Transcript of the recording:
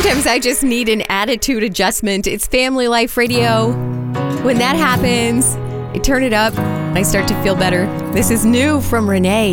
Sometimes I just need an attitude adjustment. It's Family Life Radio. When that happens, I turn it up. I start to feel better. This is new from Renee.